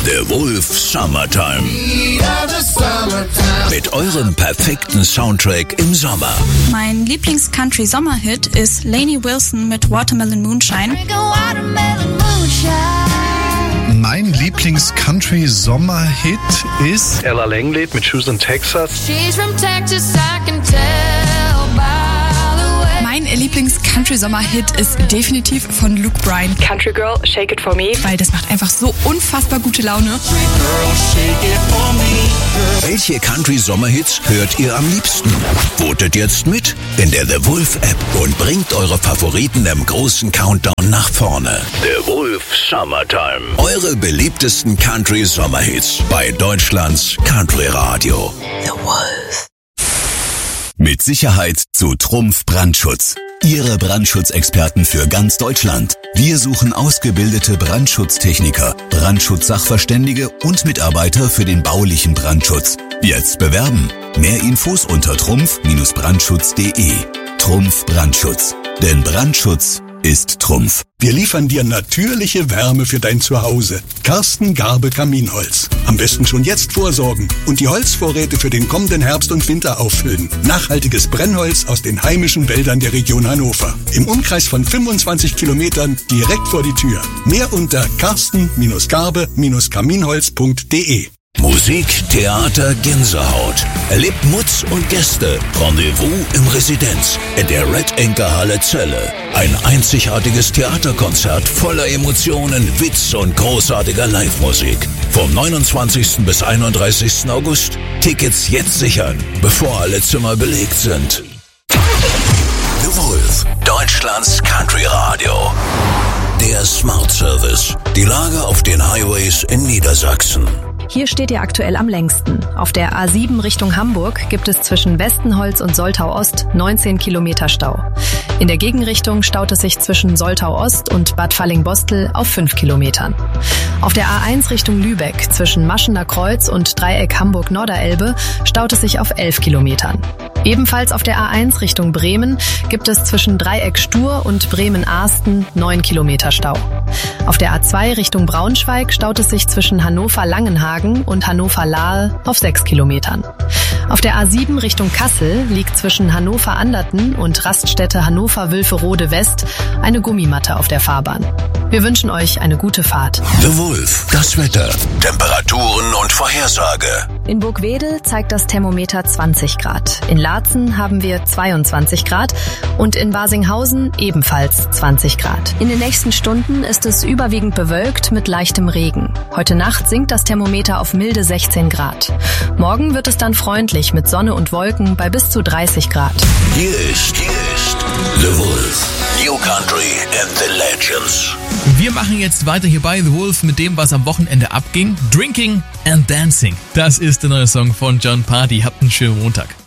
The Wolf Summertime. Mit eurem perfekten Soundtrack im Sommer. Mein Lieblings-Country-Sommerhit ist Lainey Wilson mit Watermelon Moonshine. Mein Lieblings-Country-Sommerhit ist Ella Langley mit Shoes in Texas. Mein Lieblings-Country-Sommer-Hit ist definitiv von Luke Bryan. Country Girl, Shake It For Me. Weil das macht einfach so unfassbar gute Laune. Welche Country-Sommerhits hört ihr am liebsten? Votet jetzt mit in der The Wolf App und bringt eure Favoriten im großen Countdown nach vorne. The Wolf Summertime. Eure beliebtesten Country-Sommerhits bei Deutschlands Country Radio. The Wolf. Mit Sicherheit zu Trumpf Brandschutz. Ihre Brandschutzexperten für ganz Deutschland. Wir suchen ausgebildete Brandschutztechniker, Brandschutz-Sachverständige und Mitarbeiter für den baulichen Brandschutz. Jetzt bewerben. Mehr Infos unter trumpf-brandschutz.de. Trumpf Brandschutz. Denn Brandschutz ist Trumpf. Wir liefern dir natürliche Wärme für dein Zuhause. Karsten Garbe Kaminholz. Am besten schon jetzt vorsorgen und die Holzvorräte für den kommenden Herbst und Winter auffüllen. Nachhaltiges Brennholz aus den heimischen Wäldern der Region Hannover. Im Umkreis von 25 Kilometern direkt vor die Tür. Mehr unter karsten-garbe-kaminholz.de. Musik, Theater, Gänsehaut. Erlebt Mutz und Gäste. Rendezvous im Residenz in der Red Anchor Halle Celle. Ein einzigartiges Theaterkonzert voller Emotionen, Witz und großartiger Live-Musik. Vom 29. bis 31. August. Tickets jetzt sichern, bevor alle Zimmer belegt sind. The Wolf, Deutschlands Country Radio. Der Smart Service. Die Lage auf den Highways in Niedersachsen. Hier steht ihr aktuell am längsten. Auf der A7 Richtung Hamburg gibt es zwischen Westenholz und Soltau Ost 19 Kilometer Stau. In der Gegenrichtung staut es sich zwischen Soltau Ost und Bad Falling-Bostel auf 5 Kilometern. Auf der A1 Richtung Lübeck zwischen Maschener Kreuz und Dreieck Hamburg-Norderelbe staut es sich auf 11 Kilometern. Ebenfalls auf der A1 Richtung Bremen gibt es zwischen Dreieck Stur und Bremen-Ahsten 9 Kilometer Stau. Auf der A2 Richtung Braunschweig staut es sich zwischen Hannover-Langenhagen und Hannover-Lahe auf 6 Kilometern. Auf der A7 Richtung Kassel liegt zwischen Hannover-Anderten und Raststätte Hannover-Wülferode West eine Gummimatte auf der Fahrbahn. Wir wünschen euch eine gute Fahrt. The Wolf, das Wetter, Temperaturen und Vorhersage. In Burgwedel zeigt das Thermometer 20 Grad. In Laatzen haben wir 22 Grad und in Basinghausen ebenfalls 20 Grad. In den nächsten Stunden ist es überwiegend bewölkt mit leichtem Regen. Heute Nacht sinkt das Thermometer auf milde 16 Grad. Morgen wird es dann freundlich mit Sonne und Wolken bei bis zu 30 Grad. Hier ist The Wolf, New Country and the Legends. Wir machen jetzt weiter hier bei The Wolf mit dem, was am Wochenende abging. Drinking and Dancing. Das ist der neue Song von Jon Pardi. Habt einen schönen Montag.